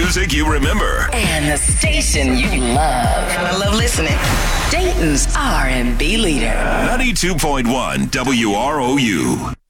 music you remember. And the station you love. I love listening. Dayton's R&B leader. 92.1 WROU.